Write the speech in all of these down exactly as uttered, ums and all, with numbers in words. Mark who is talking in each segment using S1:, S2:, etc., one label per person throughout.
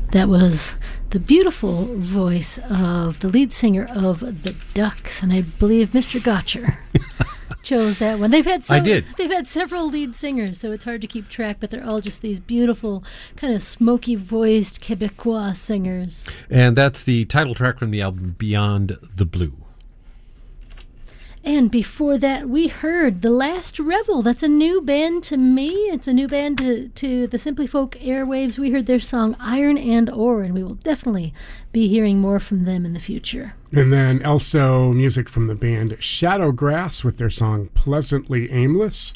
S1: That was the beautiful voice of the lead singer of the Ducks, and I believe Mister Gotcher chose that one. They've had so,
S2: I did.
S1: They've had several lead singers, so it's hard to keep track, but they're all just these beautiful, kind of smoky-voiced Quebecois singers.
S2: And that's the title track from the album Beyond the Blue.
S1: And before that, we heard The Last Revel. That's a new band to me. It's a new band to, to the Simply Folk airwaves. We heard their song Iron and Ore, and we will definitely be hearing more from them in the future.
S3: And then also music from the band Shadowgrass with their song Pleasantly Aimless.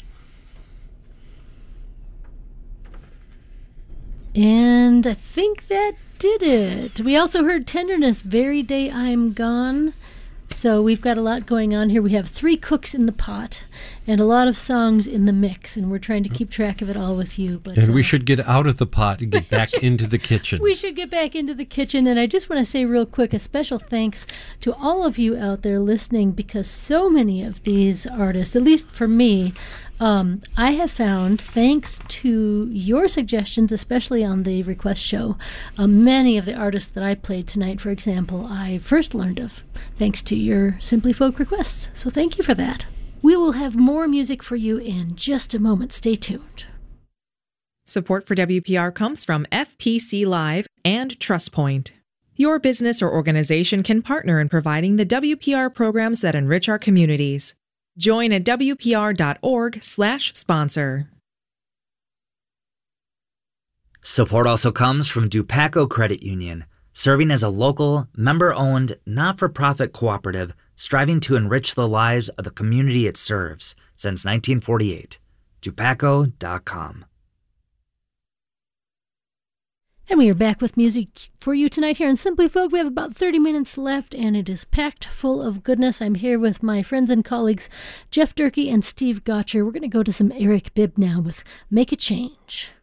S1: And I think that did it. We also heard Tenderness, Very Day I'm Gone. So we've got a lot going on here. We have three cooks in the pot and a lot of songs in the mix, and we're trying to keep track of it all with you. But
S2: And we
S1: uh,
S2: should get out of the pot and get back into the kitchen.
S1: We should get back into the kitchen. And I just want to say real quick, a special thanks to all of you out there listening, because so many of these artists, at least for me, Um, I have found, thanks to your suggestions, especially on the request show, uh, many of the artists that I played tonight, for example, I first learned of thanks to your Simply Folk requests. So thank you for that. We will have more music for you in just a moment. Stay tuned.
S4: Support for W P R comes from F P C Live and TrustPoint. Your business or organization can partner in providing the W P R programs that enrich our communities. Join at W P R dot org slash sponsor.
S5: Support also comes from Dupaco Credit Union, serving as a local, member-owned, not-for-profit cooperative striving to enrich the lives of the community it serves since nineteen forty-eight. Dupaco dot com.
S1: And we are back with music for you tonight here on Simply Folk. We have about thirty minutes left, and it is packed full of goodness. I'm here with my friends and colleagues, Jeff Durkee and Steve Gotcher. We're going to go to some Eric Bibb now with Make a Change.